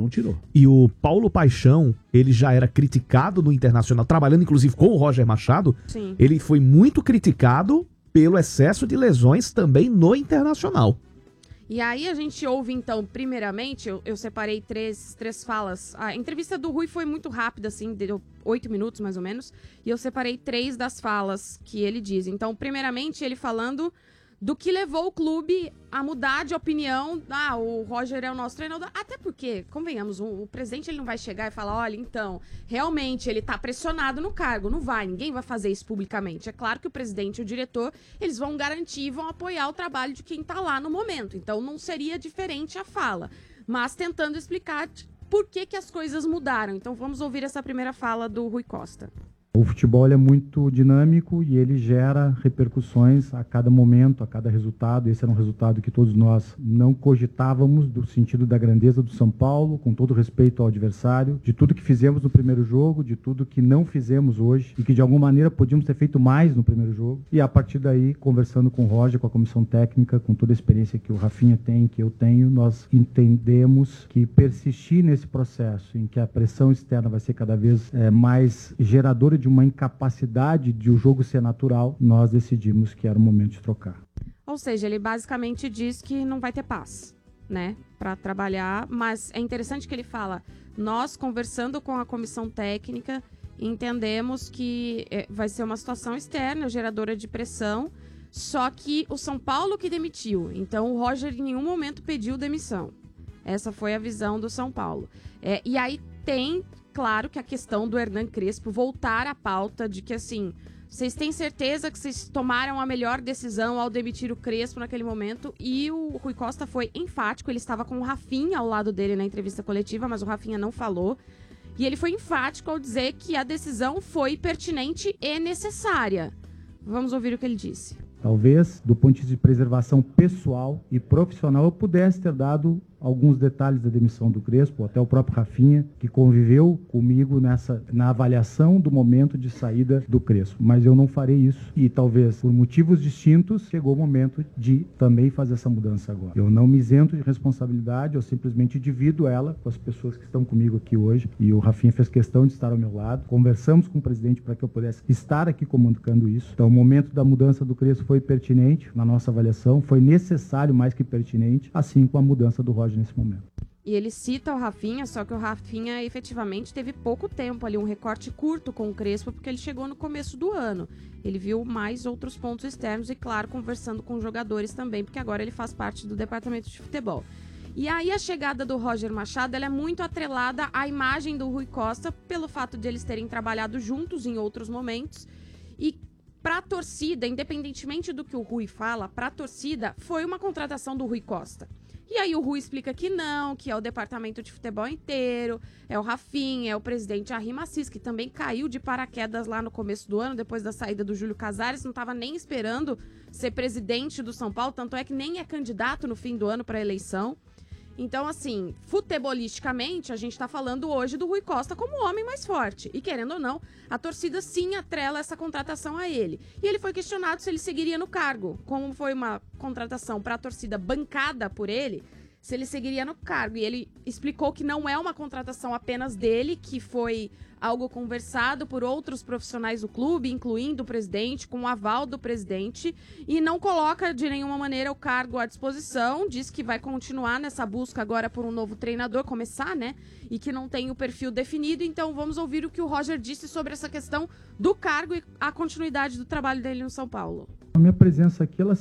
não tirou. E o Paulo Paixão, ele já era criticado no Internacional, trabalhando inclusive com o Roger Machado. Sim. Ele foi muito criticado pelo excesso de lesões também no Internacional. E aí a gente ouve, então, primeiramente, eu separei três falas. A entrevista do Rui foi muito rápida, assim, deu 8 minutos, mais ou menos. E eu separei 3 das falas que ele diz. Então, primeiramente, ele falando do que levou o clube a mudar de opinião. Ah, o Roger é o nosso treinador. Até porque, convenhamos, o presidente ele não vai chegar e falar, olha, então, realmente ele tá pressionado no cargo. Não vai, ninguém vai fazer isso publicamente. É claro que o presidente e o diretor, eles vão garantir, vão apoiar o trabalho de quem tá lá no momento. Então, não seria diferente a fala. Mas tentando explicar por que as coisas mudaram. Então, vamos ouvir essa primeira fala do Rui Costa. O futebol é muito dinâmico e ele gera repercussões a cada momento, a cada resultado. Esse era um resultado que todos nós não cogitávamos, do sentido da grandeza do São Paulo, com todo respeito ao adversário, de tudo que fizemos no primeiro jogo, de tudo que não fizemos hoje e que de alguma maneira podíamos ter feito mais no primeiro jogo. E a partir daí, conversando com o Roger, com a comissão técnica, com toda a experiência que o Rafinha tem, que eu tenho, nós entendemos que persistir nesse processo em que a pressão externa vai ser cada vez mais geradora de uma incapacidade de o jogo ser natural, nós decidimos que era o momento de trocar. Ou seja, ele basicamente diz que não vai ter paz, né, para trabalhar, mas é interessante que ele fala, nós conversando com a comissão técnica, entendemos que vai ser uma situação externa, geradora de pressão, só que o São Paulo que demitiu, então o Roger em nenhum momento pediu demissão. Essa foi a visão do São Paulo. E aí tem, claro, que a questão do Hernan Crespo voltar à pauta de que, assim, vocês têm certeza que vocês tomaram a melhor decisão ao demitir o Crespo naquele momento? E o Rui Costa foi enfático, ele estava com o Rafinha ao lado dele na entrevista coletiva, mas o Rafinha não falou. E ele foi enfático ao dizer que a decisão foi pertinente e necessária. Vamos ouvir o que ele disse. Talvez, do ponto de vista de preservação pessoal e profissional, eu pudesse ter dado alguns detalhes da demissão do Crespo, até o próprio Rafinha, que conviveu comigo na avaliação do momento de saída do Crespo. Mas eu não farei isso e talvez por motivos distintos chegou o momento de também fazer essa mudança agora. Eu não me isento de responsabilidade, eu simplesmente divido ela com as pessoas que estão comigo aqui hoje e o Rafinha fez questão de estar ao meu lado. Conversamos com o presidente para que eu pudesse estar aqui comunicando isso. Então o momento da mudança do Crespo foi pertinente na nossa avaliação, foi necessário mais que pertinente, assim como a mudança do Roger nesse momento. E ele cita o Rafinha, só que o Rafinha efetivamente teve pouco tempo ali, um recorte curto com o Crespo, porque ele chegou no começo do ano. Ele viu mais outros pontos externos e, claro, conversando com jogadores também, porque agora ele faz parte do departamento de futebol. E aí a chegada do Roger Machado ela é muito atrelada à imagem do Rui Costa, pelo fato de eles terem trabalhado juntos em outros momentos. E para a torcida, independentemente do que o Rui fala, para a torcida foi uma contratação do Rui Costa. E aí o Rui explica que não, que é o departamento de futebol inteiro, é o Rafinha, é o presidente Arrima Assis, que também caiu de paraquedas lá no começo do ano, depois da saída do Júlio Casares, não estava nem esperando ser presidente do São Paulo, tanto é que nem é candidato no fim do ano para a eleição. Então, assim, futebolisticamente, a gente está falando hoje do Rui Costa como o homem mais forte. E, querendo ou não, a torcida sim atrela essa contratação a ele. E ele foi questionado se ele seguiria no cargo. Como foi uma contratação para a torcida bancada por ele, se ele seguiria no cargo. E ele explicou que não é uma contratação apenas dele, que foi algo conversado por outros profissionais do clube, incluindo o presidente, com o aval do presidente, e não coloca de nenhuma maneira o cargo à disposição, diz que vai continuar nessa busca agora por um novo treinador, começar, né? E que não tem o perfil definido, então vamos ouvir o que o Roger disse sobre essa questão do cargo e a continuidade do trabalho dele no São Paulo. A minha presença aqui, ela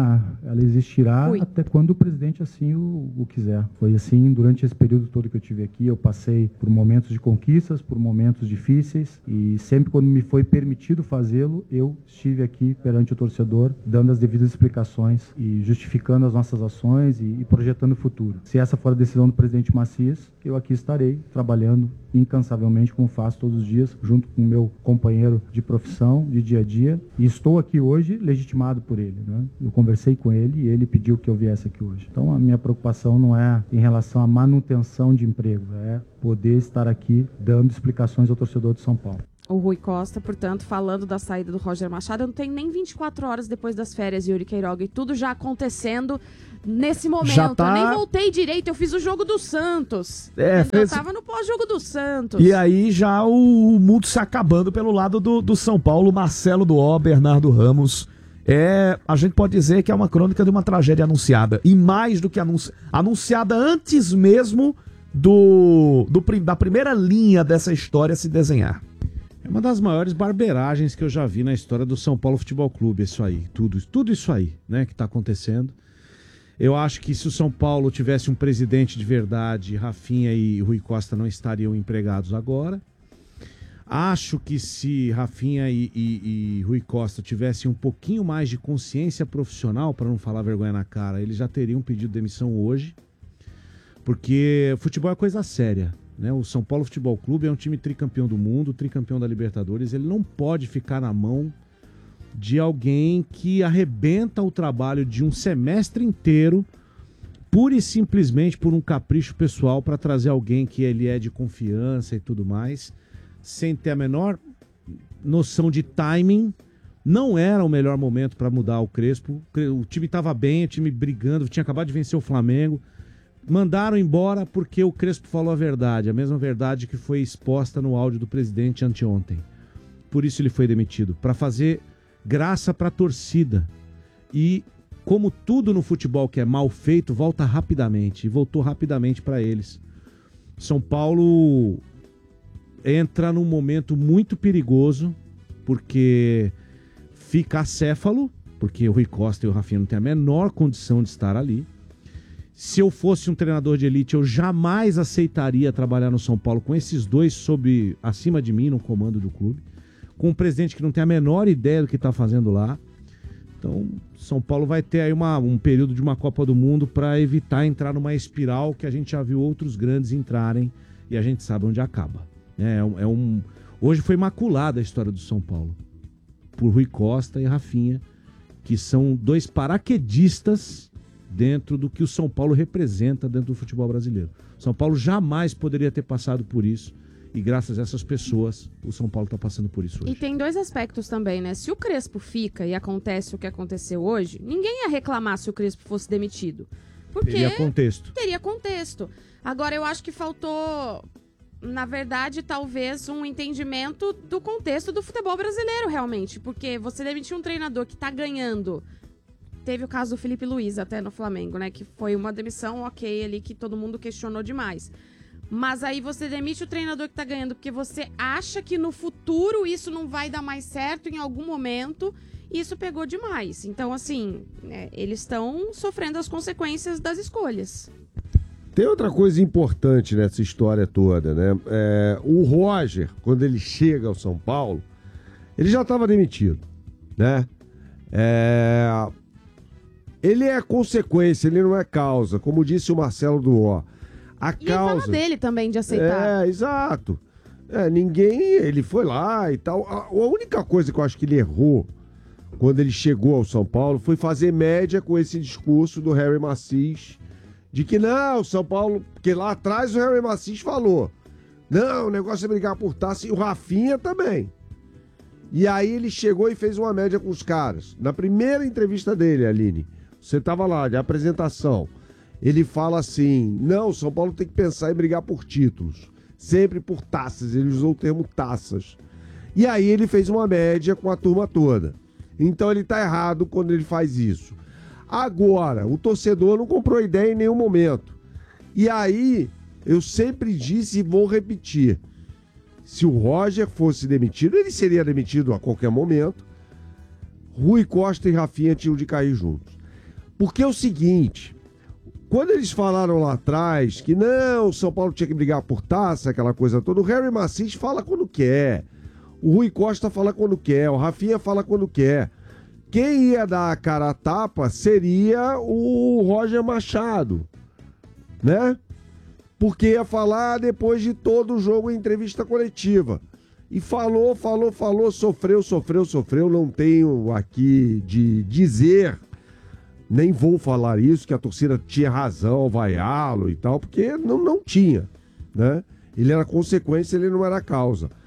existirá até quando o presidente assim o quiser. Foi assim, durante esse período todo que eu tive aqui, eu passei por momentos de conquistas, por momentos difíceis, e sempre quando me foi permitido fazê-lo, eu estive aqui perante o torcedor, dando as devidas explicações e justificando as nossas ações e projetando o futuro. Se essa for a decisão do presidente Macias, eu aqui estarei trabalhando incansavelmente, como faço todos os dias, junto com o meu companheiro de profissão, de dia a dia, e estou aqui hoje legitimado por ele, né? Eu conversei com ele e ele pediu que eu viesse aqui hoje. Então a minha preocupação não é em relação à manutenção de emprego, é poder estar aqui dando explicações ao torcedor de São Paulo. O Rui Costa, portanto, falando da saída do Roger Machado, eu não tenho nem 24 horas depois das férias, Yuri Queiroga, e tudo já acontecendo nesse momento. Já tá... Eu nem voltei direito, eu fiz o jogo do Santos. Eu tava no pós-jogo do Santos. E aí já o mundo se acabando pelo lado do São Paulo, Marcelo Duó, Bernardo Ramos. A gente pode dizer que é uma crônica de uma tragédia anunciada. E mais do que anunciada antes mesmo da primeira linha dessa história se desenhar. É uma das maiores barberagens que eu já vi na história do São Paulo Futebol Clube, isso aí. Tudo isso aí, né, que tá acontecendo. Eu acho que se o São Paulo tivesse um presidente de verdade, Rafinha e Rui Costa não estariam empregados agora. Acho que se Rafinha e Rui Costa tivessem um pouquinho mais de consciência profissional, para não falar vergonha na cara, eles já teriam pedido demissão hoje. Porque futebol é coisa séria, né? O São Paulo Futebol Clube é um time tricampeão do mundo, tricampeão da Libertadores. Ele não pode ficar na mão de alguém que arrebenta o trabalho de um semestre inteiro pura e simplesmente por um capricho pessoal para trazer alguém que ele é de confiança e tudo mais, sem ter a menor noção de timing. Não era o melhor momento para mudar o Crespo. O time estava bem, o time brigando, tinha acabado de vencer o Flamengo. Mandaram embora porque o Crespo falou a verdade, a mesma verdade que foi exposta no áudio do presidente anteontem. Por isso ele foi demitido, para fazer graça para a torcida. E como tudo no futebol que é mal feito, volta rapidamente. E voltou rapidamente para eles. São Paulo entra num momento muito perigoso, porque fica acéfalo, porque o Rui Costa e o Rafinha não têm a menor condição de estar ali. Se eu fosse um treinador de elite, eu jamais aceitaria trabalhar no São Paulo com esses dois acima de mim no comando do clube, com um presidente que não tem a menor ideia do que está fazendo lá. Então, São Paulo vai ter aí um período de uma Copa do Mundo para evitar entrar numa espiral que a gente já viu outros grandes entrarem e a gente sabe onde acaba. Hoje foi maculada a história do São Paulo por Rui Costa e Rafinha, que são dois paraquedistas dentro do que o São Paulo representa dentro do futebol brasileiro. São Paulo jamais poderia ter passado por isso e graças a essas pessoas o São Paulo está passando por isso hoje. E tem dois aspectos também, né? Se o Crespo fica e acontece o que aconteceu hoje, ninguém ia reclamar se o Crespo fosse demitido. Porque Teria contexto. Agora, eu acho que faltou, na verdade, talvez um entendimento do contexto do futebol brasileiro, realmente. Porque você demitir um treinador que tá ganhando... Teve o caso do Felipe Luiz até no Flamengo, né? Que foi uma demissão ok ali, que todo mundo questionou demais. Mas aí você demite o treinador que tá ganhando porque você acha que no futuro isso não vai dar mais certo em algum momento. E isso pegou demais. Então, assim, eles estão sofrendo as consequências das escolhas. Tem outra coisa importante nessa história toda, né? O Roger, quando ele chega ao São Paulo, ele já estava demitido, né? Ele é consequência, ele não é causa. Como disse o Marcelo Duó. A causa... E fala dele também de aceitar. Exato. Ele foi lá e tal. A única coisa que eu acho que ele errou quando ele chegou ao São Paulo foi fazer média com esse discurso do Harry Macis de que não, o São Paulo... Porque lá atrás o Harry Macis falou. Não, o negócio é brigar por taça. E o Rafinha também. E aí ele chegou e fez uma média com os caras. Na primeira entrevista dele, Aline... Você estava lá, de apresentação. Ele fala assim, não, o São Paulo tem que pensar em brigar por títulos. Sempre por taças, ele usou o termo taças. E aí ele fez uma média com a turma toda. Então ele está errado quando ele faz isso. Agora, o torcedor não comprou ideia em nenhum momento. E aí, eu sempre disse e vou repetir. Se o Roger fosse demitido, ele seria demitido a qualquer momento. Rui Costa e Rafinha tinham de cair juntos. Porque é o seguinte, quando eles falaram lá atrás que não, o São Paulo tinha que brigar por taça, aquela coisa toda, o Harry Macis fala quando quer, o Rui Costa fala quando quer, o Rafinha fala quando quer. Quem ia dar a cara a tapa seria o Roger Machado, né? Porque ia falar depois de todo o jogo em entrevista coletiva. E falou, sofreu, não tenho aqui de dizer... Nem vou falar isso, que a torcida tinha razão ao vaiá-lo e tal, porque não tinha, né? Ele era consequência, ele não era causa.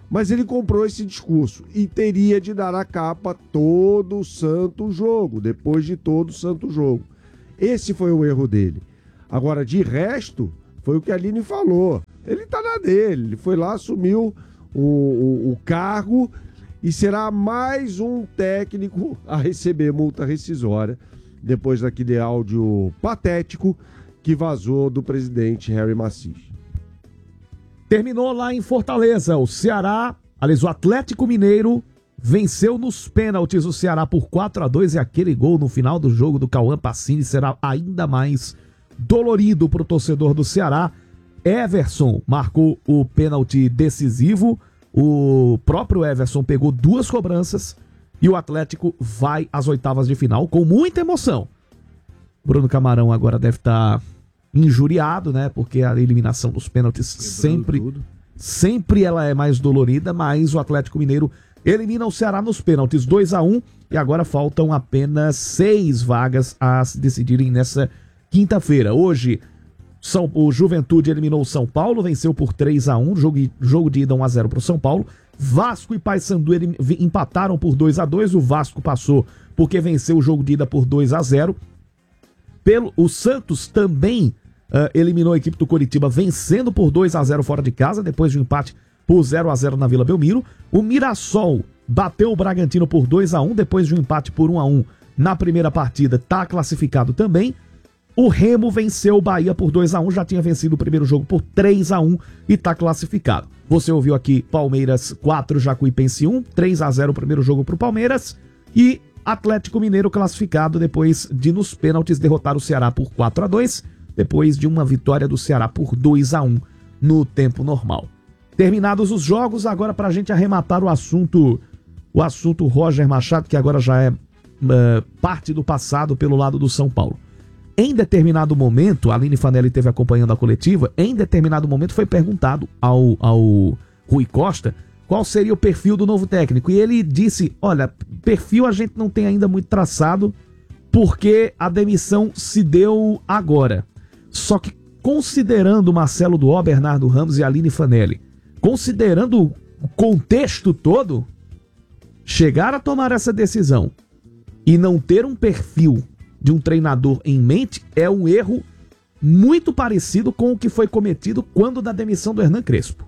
Mas ele comprou esse discurso e teria de dar a capa todo santo jogo, depois de todo santo jogo. Esse foi o erro dele. Agora, de resto, foi o que a Aline falou. Ele tá na dele, ele foi lá, assumiu o cargo e será mais um técnico a receber multa rescisória depois daquele áudio patético que vazou do presidente Harry Macis. Terminou lá em Fortaleza. O Ceará, aliás, o Atlético Mineiro venceu nos pênaltis o Ceará por 4-2 e aquele gol no final do jogo do Cauã Pacini será ainda mais dolorido para o torcedor do Ceará. Everson marcou o pênalti decisivo. O próprio Everson pegou 2 cobranças e o Atlético vai às oitavas de final com muita emoção. Bruno Camarão agora deve estar injuriado, né? Porque a eliminação dos pênaltis sempre ela é mais dolorida, mas o Atlético Mineiro elimina o Ceará nos pênaltis 2-1 e agora faltam apenas 6 vagas a se decidirem nessa quinta-feira. Hoje, o Juventude eliminou o São Paulo, venceu por 3-1, jogo de ida 1-0 para o São Paulo. Vasco e Paysandu empataram por 2-2, o Vasco passou porque venceu o jogo de ida por 2-0. O Santos também eliminou a equipe do Coritiba, vencendo por 2-0 fora de casa, depois de um empate por 0-0 na Vila Belmiro. O Mirassol bateu o Bragantino por 2-1, depois de um empate por 1-1 na primeira partida, está classificado também. O Remo venceu o Bahia por 2-1, já tinha vencido o primeiro jogo por 3-1 e está classificado. Você ouviu aqui Palmeiras 4, Jacuipense 1, 3-0 o primeiro jogo para o Palmeiras. E Atlético Mineiro classificado depois de nos pênaltis derrotar o Ceará por 4-2, depois de uma vitória do Ceará por 2-1 no tempo normal. Terminados os jogos, agora para a gente arrematar o assunto Roger Machado, que agora já é parte do passado pelo lado do São Paulo. Em determinado momento, a Aline Fanelli esteve acompanhando a coletiva, em determinado momento foi perguntado ao Rui Costa qual seria o perfil do novo técnico. E ele disse, olha, perfil a gente não tem ainda muito traçado, porque a demissão se deu agora. Só que considerando Marcelo Duó, Bernardo Ramos e Aline Fanelli, considerando o contexto todo, chegar a tomar essa decisão e não ter um perfil de um treinador em mente é um erro muito parecido com o que foi cometido quando da demissão do Hernan Crespo.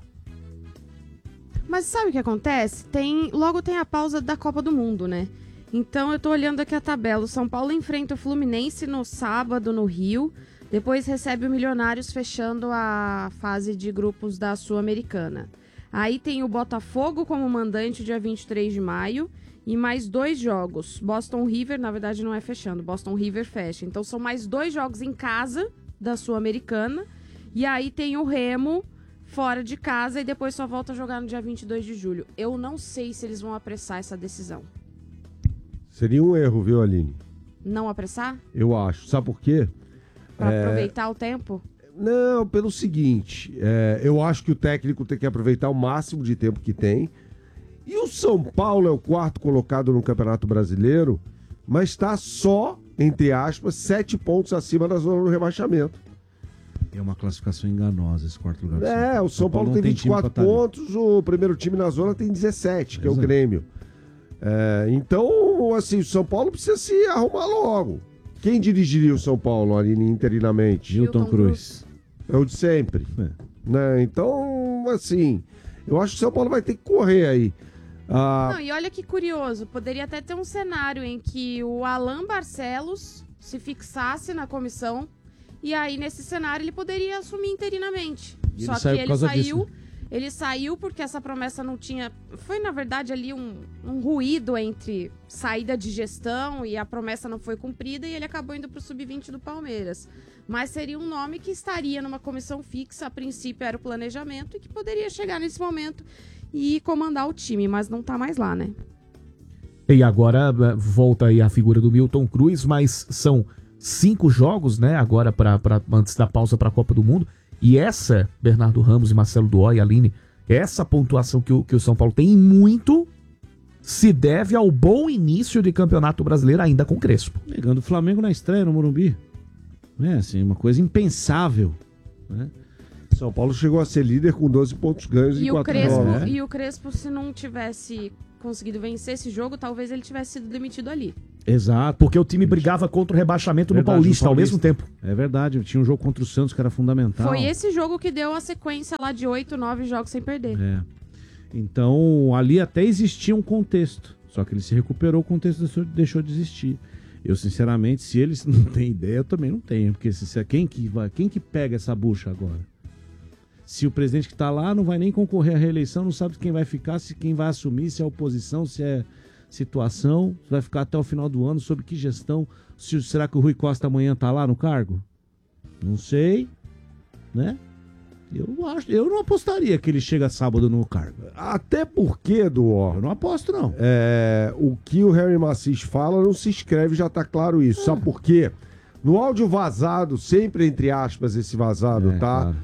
Mas sabe o que acontece? Logo tem a pausa da Copa do Mundo, né? Então eu tô olhando aqui a tabela. O São Paulo enfrenta o Fluminense no sábado no Rio. Depois recebe o Milionários fechando a fase de grupos da Sul-Americana. Aí tem o Botafogo como mandante dia 23 de maio. E mais 2 jogos. Boston River, na verdade não é fechando. Boston River fecha. Então são mais 2 jogos em casa da Sul-Americana. E aí tem o Remo fora de casa e depois só volta a jogar no dia 22 de julho. Eu não sei se eles vão apressar essa decisão. Seria um erro, viu, Aline? Não apressar? Eu acho. Sabe por quê? Pra aproveitar o tempo? Não, pelo seguinte. Eu acho que o técnico tem que aproveitar o máximo de tempo que tem. E o São Paulo é o 4º colocado no Campeonato Brasileiro, mas está só, entre aspas, 7 pontos acima da zona do rebaixamento. É uma classificação enganosa esse 4º lugar. O São Paulo tem 24 pontos, o primeiro time na zona tem 17, que é o Grêmio. Então, assim, o São Paulo precisa se arrumar logo. Quem dirigiria o São Paulo ali internamente? Milton Cruz. É o de sempre. Né? Então, assim, eu acho que o São Paulo vai ter que correr aí. Não, e olha que curioso, poderia até ter um cenário em que o Alan Barcelos se fixasse na comissão e aí nesse cenário ele poderia assumir interinamente. Só que ele saiu porque essa promessa não tinha... Foi na verdade ali um ruído entre saída de gestão e a promessa não foi cumprida e ele acabou indo para o Sub-20 do Palmeiras. Mas seria um nome que estaria numa comissão fixa, a princípio era o planejamento e que poderia chegar nesse momento e comandar o time, mas não tá mais lá, né? E agora volta aí a figura do Milton Cruz, mas são 5 jogos, né, agora antes da pausa para a Copa do Mundo. E essa, Bernardo Ramos e Marcelo Duó e Aline, essa pontuação que o São Paulo tem muito se deve ao bom início de Campeonato Brasileiro ainda com Crespo. Pegando o Flamengo na estreia no Morumbi. Assim, uma coisa impensável, né? São Paulo chegou a ser líder com 12 pontos ganhos em 4 jogos. E o Crespo, se não tivesse conseguido vencer esse jogo, talvez ele tivesse sido demitido ali. Exato. Porque o time brigava contra o rebaixamento no Paulista ao mesmo tempo. É verdade, tinha um jogo contra o Santos que era fundamental. Foi esse jogo que deu a sequência lá de 8, 9 jogos sem perder. Então, ali até existia um contexto. Só que ele se recuperou, o contexto deixou de existir. Eu, sinceramente, se eles não têm ideia, eu também não tenho. Porque quem que pega essa bucha agora? Se o presidente que está lá não vai nem concorrer à reeleição, não sabe quem vai ficar, se quem vai assumir, se é oposição, se é situação, vai ficar até o final do ano, sob que gestão? Será que o Rui Costa amanhã está lá no cargo? Não sei, né? Eu não apostaria que ele chega sábado no cargo. Até porque, Eduardo, eu não aposto, não. O que o Harry Macis fala não se escreve, já tá claro isso. Sabe por quê? No áudio vazado, sempre entre aspas esse vazado, tá? Claro.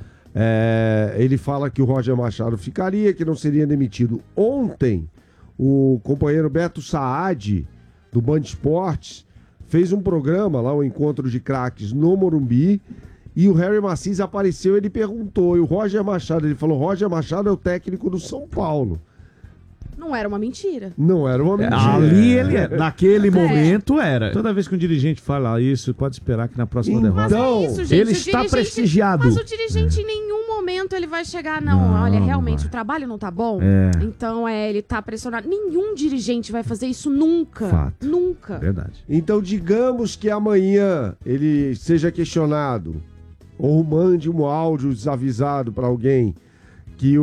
Ele fala que o Roger Machado ficaria, que não seria demitido. Ontem, o companheiro Beto Saad, do Band Esportes, fez um programa lá, o Encontro de Craques no Morumbi, e o Harry Macis apareceu, ele perguntou, e o Roger Machado, ele falou, Roger Machado é o técnico do São Paulo. Não era uma mentira. Não era uma mentira. Ali naquele momento era. Toda vez que um dirigente fala isso, pode esperar que na próxima derrota... Então, isso, gente, ele está prestigiado. Mas o dirigente em nenhum momento ele vai chegar, olha, realmente o trabalho não tá bom. Então ele tá pressionado. Nenhum dirigente vai fazer isso nunca. Fato. Nunca. Verdade. Então, digamos que amanhã ele seja questionado ou mande um áudio desavisado para alguém que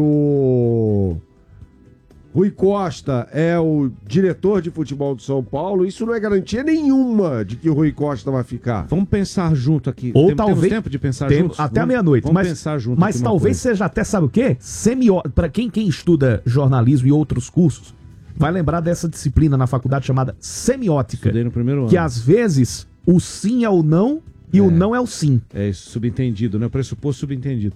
o Rui Costa é o diretor de futebol do São Paulo, isso não é garantia nenhuma de que o Rui Costa vai ficar. Vamos pensar junto aqui. Ou talvez temos tempo de pensar juntos? Até a meia-noite. Vamos pensar junto. Mas talvez seja até, sabe o quê? Para quem estuda jornalismo e outros cursos, vai lembrar dessa disciplina na faculdade chamada semiótica. Estudei no primeiro ano. Que às vezes o sim é o não e o não é o sim. É isso, subentendido, né? O pressuposto subentendido.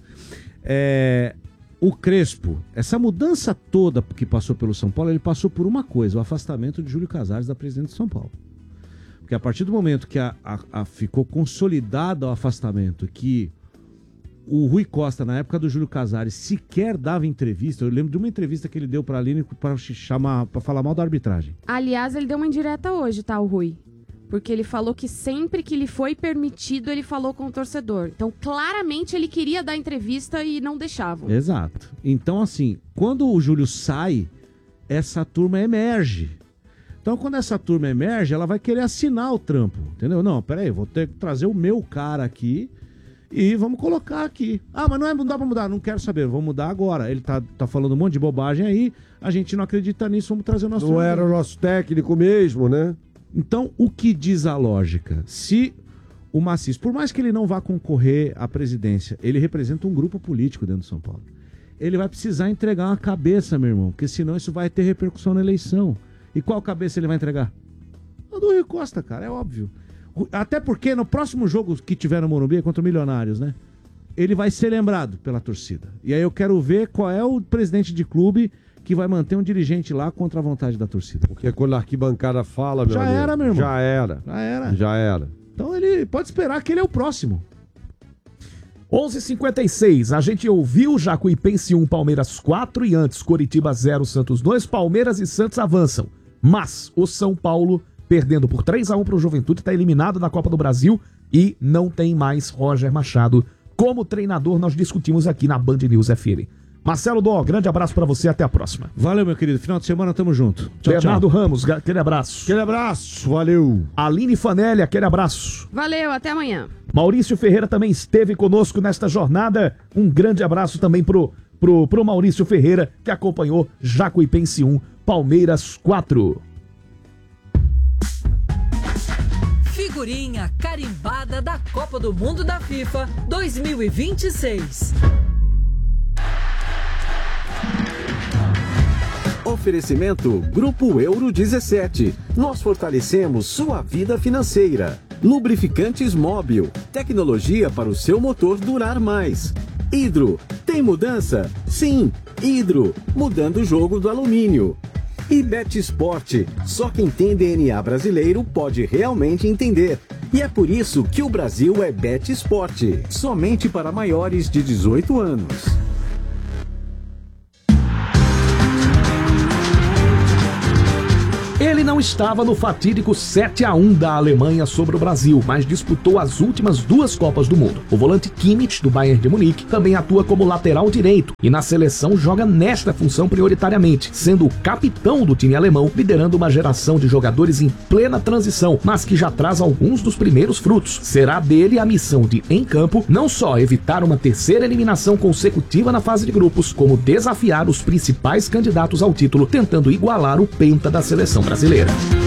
O Crespo, essa mudança toda que passou pelo São Paulo, ele passou por uma coisa, o afastamento de Júlio Casares da presidência de São Paulo. Porque a partir do momento que ficou consolidado o afastamento, que o Rui Costa, na época do Júlio Casares, sequer dava entrevista, eu lembro de uma entrevista que ele deu para a Aline para falar mal da arbitragem. Aliás, ele deu uma indireta hoje, tá, o Rui? Porque ele falou que sempre que lhe foi permitido, ele falou com o torcedor. Então, claramente, ele queria dar entrevista e não deixavam. Exato. Então, assim, quando o Júlio sai, essa turma emerge. Então, quando essa turma emerge, ela vai querer assinar o trampo, entendeu? Não, peraí, vou ter que trazer o meu cara aqui e vamos colocar aqui. Ah, mas não dá pra mudar, não quero saber, vamos mudar agora. Ele tá falando um monte de bobagem aí, a gente não acredita nisso, vamos trazer o nosso... Não era o nosso técnico mesmo, né? Então, o que diz a lógica? Se o Macis, por mais que ele não vá concorrer à presidência, ele representa um grupo político dentro de São Paulo. Ele vai precisar entregar uma cabeça, meu irmão, porque senão isso vai ter repercussão na eleição. E qual cabeça ele vai entregar? A do Rui Costa, cara, é óbvio. Até porque no próximo jogo que tiver no Morumbi é contra o Milionários, né? Ele vai ser lembrado pela torcida. E aí eu quero ver qual é o presidente de clube que vai manter um dirigente lá contra a vontade da torcida. Porque quando a arquibancada fala, meu amigo... Já era, meu irmão. Já era. Então ele pode esperar que ele é o próximo. 11h56, a gente ouviu Jacuipense 1, Palmeiras 4 e antes Coritiba 0, Santos 2. Palmeiras e Santos avançam. Mas o São Paulo, perdendo por 3-1 para o Juventude, está eliminado da Copa do Brasil e não tem mais Roger Machado como treinador. Nós discutimos aqui na Band News FM. Marcelo Dó, grande abraço pra você, até a próxima. Valeu, meu querido. Final de semana, tamo junto. Tchau, Bernardo Ramos, aquele abraço. Aquele abraço, valeu. Aline Fanelli, aquele abraço. Valeu, até amanhã. Maurício Ferreira também esteve conosco nesta jornada. Um grande abraço também pro Maurício Ferreira, que acompanhou Jacuipense 1, Palmeiras 4. Figurinha carimbada da Copa do Mundo da FIFA 2026. Oferecimento Grupo Euro 17. Nós fortalecemos sua vida financeira. Lubrificantes Móbil. Tecnologia para o seu motor durar mais. Hidro. Tem mudança? Sim. Hidro. Mudando o jogo do alumínio. E Bet Sport. Só quem tem DNA brasileiro pode realmente entender. E é por isso que o Brasil é Bet Sport, somente para maiores de 18 anos. Ele não estava no fatídico 7-1 da Alemanha sobre o Brasil, mas disputou as últimas 2 Copas do Mundo. O volante Kimmich, do Bayern de Munique, também atua como lateral direito e na seleção joga nesta função prioritariamente, sendo o capitão do time alemão, liderando uma geração de jogadores em plena transição, mas que já traz alguns dos primeiros frutos. Será dele a missão de, em campo, não só evitar uma 3ª eliminação consecutiva na fase de grupos, como desafiar os principais candidatos ao título, tentando igualar o penta da seleção brasileira.